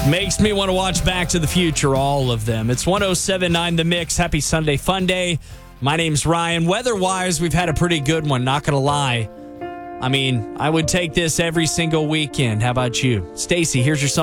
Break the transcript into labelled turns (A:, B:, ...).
A: Makes me want to watch Back to the Future, all of them. It's 107.9 The Mix. Happy Sunday Fun Day. My name's Ryan. Weather-wise, we've had a pretty good one, not going to lie. I mean, I would take this every single weekend. How about you? Stacy, here's your song.